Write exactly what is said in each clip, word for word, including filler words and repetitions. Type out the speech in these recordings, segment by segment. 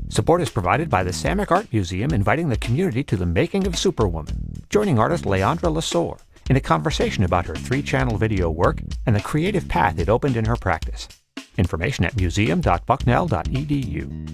Support is provided by the Samick Art Museum, inviting the community to the making of Superwoman, joining artist Leandra Lasore in a conversation about her three-channel video work and the creative path it opened in her practice. Information at museum dot bucknell dot e d u.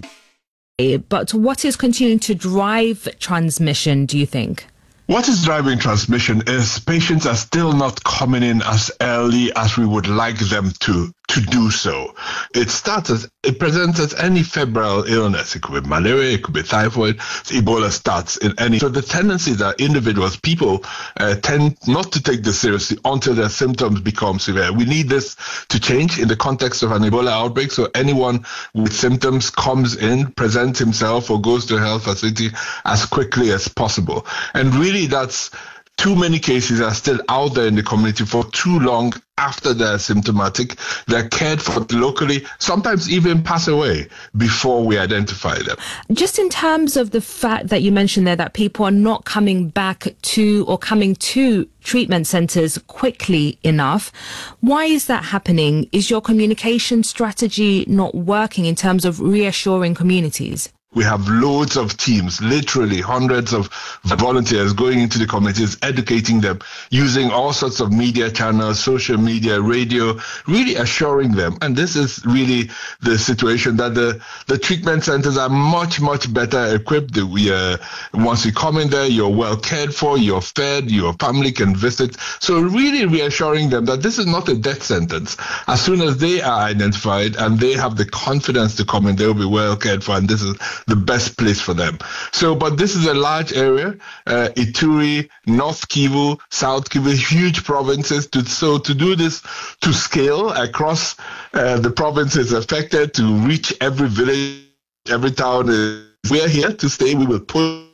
But what is continuing to drive transmission, do you think? What is driving transmission is patients are still not coming in as early as we would like them to to do so. It starts as, it presents as any febrile illness. It could be malaria, it could be typhoid. Ebola starts in any. So the tendency is that individuals, people uh, tend not to take this seriously until their symptoms become severe. We need this to change in the context of an Ebola outbreak. So anyone with symptoms comes in, presents himself, or goes to a health facility as quickly as possible. And really, that's too many cases are still out there in the community for too long after they're symptomatic. They're cared for locally, sometimes even pass away before we identify them. Just in terms of the fact that you mentioned there that people are not coming back to or coming to treatment centres quickly enough, why is that happening? Is your communication strategy not working in terms of reassuring communities? We have loads of teams, literally hundreds of volunteers going into the communities, educating them, using all sorts of media channels, social media, radio, really assuring them. And this is really the situation that the, the treatment centers are much, much better equipped. We, uh, once you come in there, you're well cared for, you're fed, your family can visit. So really reassuring them that this is not a death sentence. As soon as they are identified and they have the confidence to come in, they'll be well cared for, and this is the best place for them. So, but this is a large area, uh, Ituri, North Kivu, South Kivu, huge provinces. To, so to do this to scale across uh, the provinces affected, to reach every village, every town, uh, we are here to stay. We will push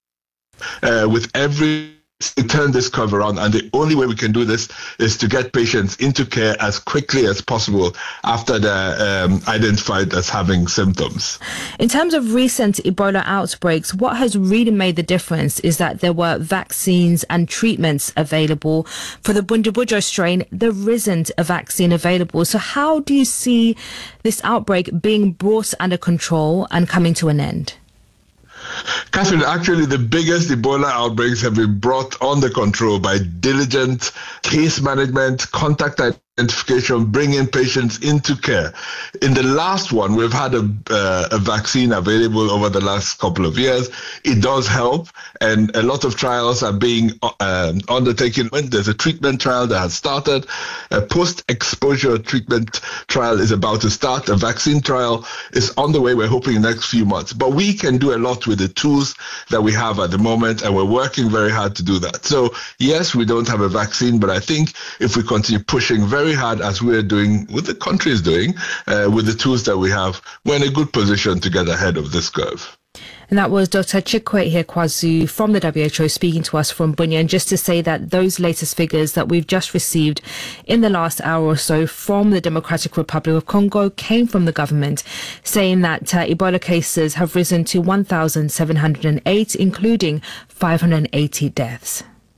uh, with every to turn this curve around, and the only way we can do this is to get patients into care as quickly as possible after they're um, identified as having symptoms. In terms of recent Ebola outbreaks, what has really made the difference is that there were vaccines and treatments available. For the Bundibugyo strain, there isn't a vaccine available. So how do you see this outbreak being brought under control and coming to an end? Catherine, actually the biggest Ebola outbreaks have been brought under control by diligent case management, contact identification, bringing patients into care. In the last one, we've had a, uh, a vaccine available over the last couple of years. It does help, and a lot of trials are being uh, undertaken. There's a treatment trial that has started. A post-exposure treatment trial is about to start. A vaccine trial is on the way. We're hoping in the next few months. But we can do a lot with the tools that we have at the moment, and we're working very hard to do that. So, yes, we don't have a vaccine, but I think if we continue pushing very very hard as we're doing, what the country is doing, uh, with the tools that we have, we're in a good position to get ahead of this curve. And that was Doctor Chikwe Kwazu from the W H O speaking to us from Bunia. And just to say that those latest figures that we've just received in the last hour or so from the Democratic Republic of Congo came from the government, saying that uh, Ebola cases have risen to one thousand seven hundred eight, including five hundred eighty deaths.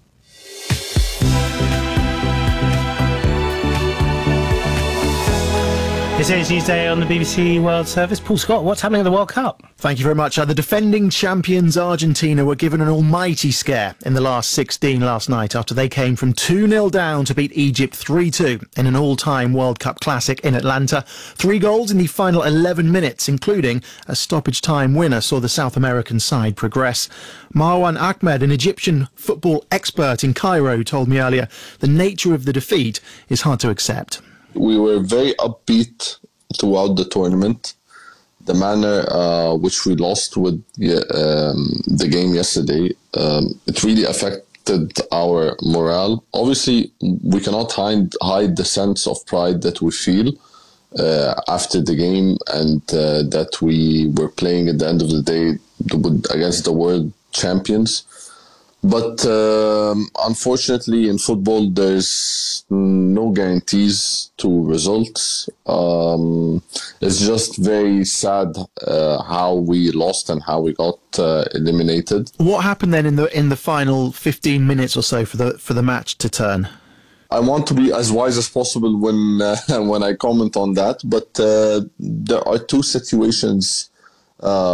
It's A G's Day on the B B C World Service. Paul Scott, what's happening at the World Cup? Thank you very much. Uh, the defending champions Argentina were given an almighty scare in the last sixteen last night after they came from two nil down to beat Egypt three two in an all-time World Cup classic in Atlanta. Three goals in the final eleven minutes, including a stoppage time winner, saw the South American side progress. Marwan Ahmed, an Egyptian football expert in Cairo, told me earlier the nature of the defeat is hard to accept. We were very upbeat throughout the tournament. The manner uh, which we lost with um, the game yesterday, um, it really affected our morale. Obviously, we cannot hide, hide the sense of pride that we feel uh, after the game, and uh, that we were playing at the end of the day against the world champions. But um, unfortunately, in football, there's no guarantees to results. Um, it's just very sad uh, how we lost and how we got uh, eliminated. What happened then in the in the final fifteen minutes or so for the for the match to turn? I want to be as wise as possible when uh, when I comment on that, but uh, there are two situations Uh,